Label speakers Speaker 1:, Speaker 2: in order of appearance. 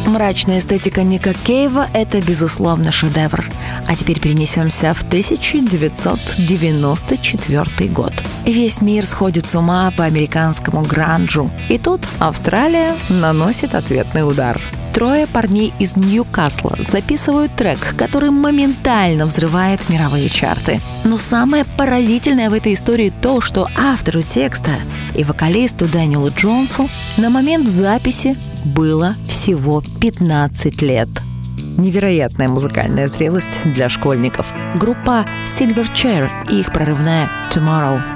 Speaker 1: Мрачная эстетика Ника Кейва – это, безусловно, шедевр. А теперь перенесемся в 1994 год. Весь мир сходит с ума по американскому гранжу. И тут Австралия наносит ответный удар. Трое парней из Ньюкасла записывают трек, который моментально взрывает мировые чарты. Но самое поразительное в этой истории то, что автору текста и вокалисту Дэниелу Джонсу на момент записи было всего 15 лет. Невероятная музыкальная зрелость для школьников. Группа Silverchair и их прорывная «Tomorrow».